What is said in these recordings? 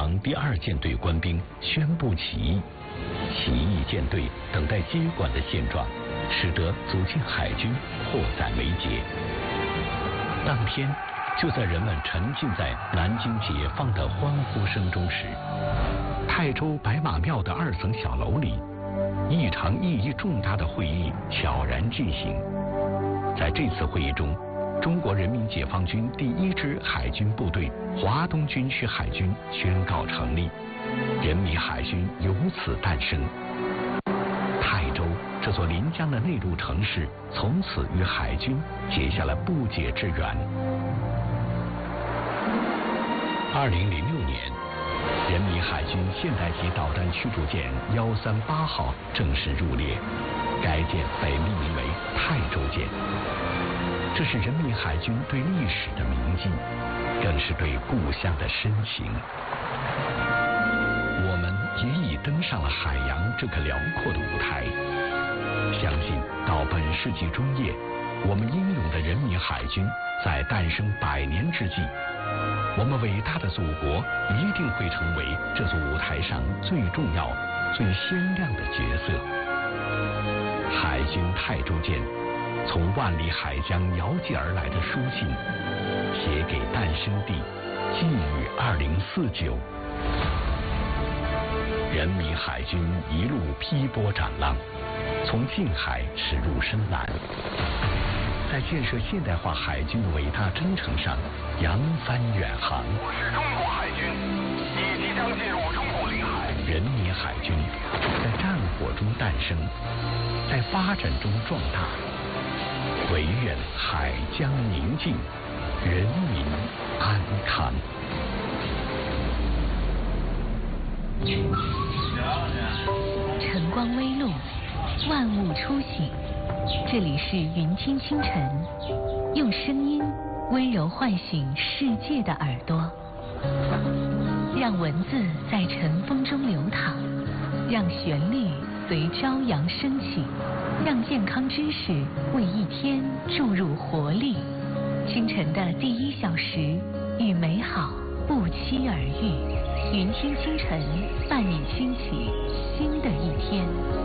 方第2舰队官兵宣布起义，起义舰队等待接管的现状，使得组建海军迫在眉睫。当天，就在人们沉浸在南京解放的欢呼声中时，泰州白马庙的2层小楼里，一场意义重大的会议悄然进行。在这次会议中，中国人民解放军第1支海军部队华东军区海军宣告成立，人民海军由此诞生。泰州这座临江的内陆城市，从此与海军结下了不解之缘。2006年，人民海军现代级导弹驱逐舰138号正式入列，该舰被命名为泰州舰。这是人民海军对历史的铭记，更是对故乡的深情。我们也已登上了海洋这个辽阔的舞台。相信到本世纪中叶，我们英勇的人民海军在诞生100年之际，我们伟大的祖国一定会成为这座舞台上最重要、最鲜亮的角色。海军泰州舰从万里海疆遥寄而来的书信，写给诞生地寄予2049。人民海军一路劈波斩浪，从近海驶入深蓝，在建设现代化海军的伟大征程上扬帆远航。 我是中国海军，你即将进入中国领海。 人民海军在战火中诞生，在发展中壮大。唯愿海疆宁静，人民安康。 晨光微露，万物初醒。这里是云听清晨，用声音温柔唤醒世界的耳朵，让文字在晨风中流淌，让旋律随朝阳升起，让健康知识为一天注入活力。清晨的第1小时，与美好不期而遇。云听清晨，伴你轻启新的一天。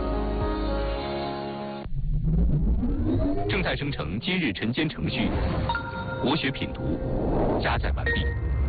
正在生成今日晨间程序，国学品读加载完毕。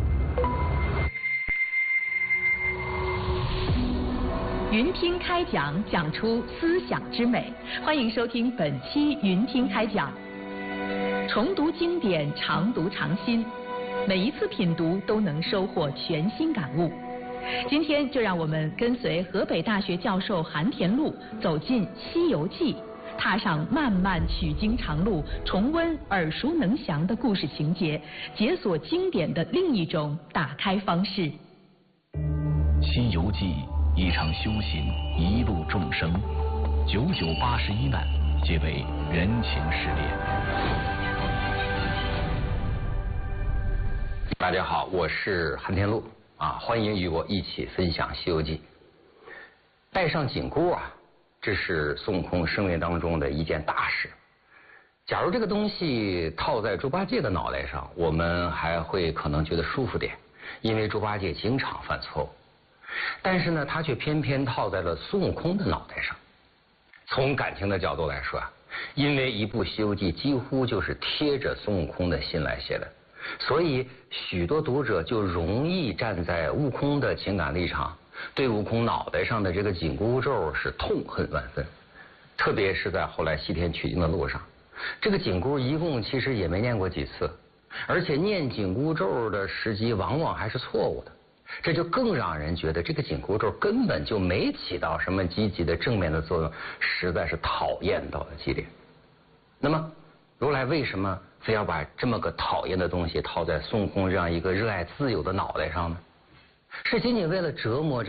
云听开讲，讲出思想之美。欢迎收听本期云听开讲。重读经典，常读常新，每一次品读都能收获全新感悟。今天就让我们跟随河北大学教授韩田禄走进《西游记》，踏上漫漫取经长路，重温耳熟能详的故事情节，解锁经典的另一种打开方式。 《西游记》一场修行，一路众生，9981难，皆为人情试炼。 大家好，我是韩田禄欢迎与我一起分享《西游记》。戴上紧箍这是孙悟空生命当中的一件大事。假如这个东西套在猪八戒的脑袋上，我们还会可能觉得舒服点，因为猪八戒经常犯错误。但是呢，他却偏偏套在了孙悟空的脑袋上。从感情的角度来说因为一部《西游记》几乎就是贴着孙悟空的心来写的，所以许多读者就容易站在悟空的情感立场，对悟空脑袋上的这个紧箍咒是痛恨万分。特别是在后来西天取经的路上，这个紧箍一共其实也没念过几次，而且念紧箍咒的时机往往还是错误的，这就更让人觉得这个紧箍咒根本就没起到什么积极的正面的作用，实在是讨厌到了极点。那么如来为什么非要把这么个讨厌的东西套在孙悟空这样一个热爱自由的脑袋上呢？是仅仅为了折磨